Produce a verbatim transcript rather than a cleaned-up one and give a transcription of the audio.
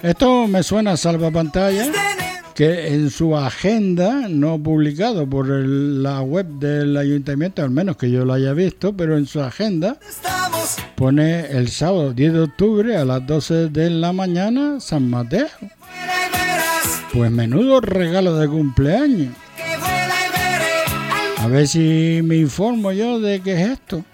Esto me suena a salvapantalla, que en su agenda, no publicado por el, la web del ayuntamiento, al menos que yo lo haya visto, pero en su agenda pone el sábado diez de octubre a las doce de la mañana San Mateo. Pues menudo regalo de cumpleaños. A ver si me informo yo de qué es esto.